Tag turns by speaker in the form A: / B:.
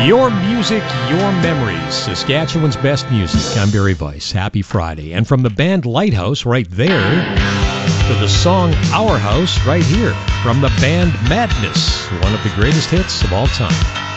A: Your music, your memories. Saskatchewan's best music. I'm Barry Weiss. Happy Friday. And from the band Lighthouse right there to the song Our House right here from the band Madness, one of the greatest hits of all time.